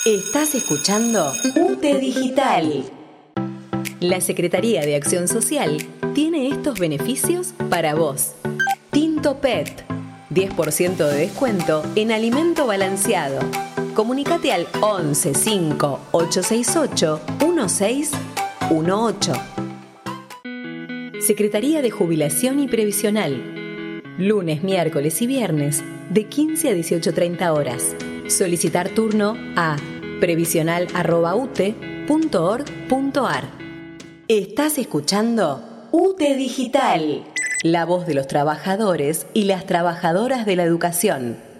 Estás escuchando UTE Digital. La Secretaría de Acción Social tiene estos beneficios para vos. Tinto PET, 10% de descuento en alimento balanceado. Comunicate al 11 5 868 1618. Secretaría de Jubilación y Previsional. Lunes, miércoles y viernes de 15 a 18:30 horas. Solicitar turno a previsional@ute.org.ar. Estás escuchando UTE Digital, la voz de los trabajadores y las trabajadoras de la educación.